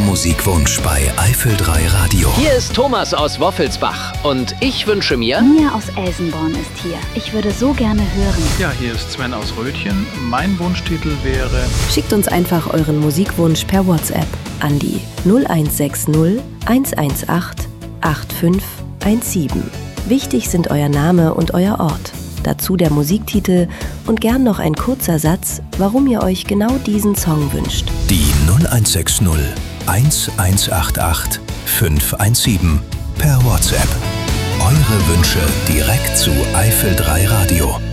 Musikwunsch bei Eifel 3 Radio. Hier ist Thomas aus Woffelsbach und ich wünsche mir... Mia aus Elsenborn ist hier. Ich würde so gerne hören. Ja, hier ist Sven aus Rötchen. Mein Wunschtitel wäre... Schickt uns einfach euren Musikwunsch per WhatsApp an die 0160 118 8517. Wichtig sind euer Name und euer Ort. Dazu der Musiktitel und gern noch ein kurzer Satz, warum ihr euch genau diesen Song wünscht. Die 0160 1188 517 per WhatsApp. Eure Wünsche direkt zu Eifel 3 Radio.